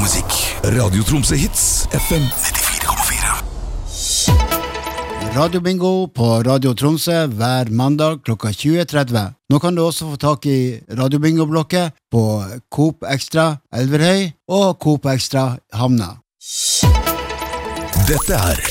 musikk. Radio Tromsø Hits, FM 94,4. Radio Bingo på Radio Tromsø hver mandag klokka 20.30. Nå kan du også få tak i Radio Bingo-blokket på Coop Extra Elverhøy og Coop Extra Hamna. Dette er